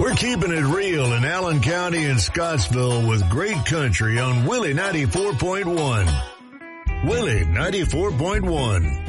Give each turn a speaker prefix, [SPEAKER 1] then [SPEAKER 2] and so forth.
[SPEAKER 1] We're keeping it real in Allen County and Scottsville with great country on Willie 94.1. Willie 94.1.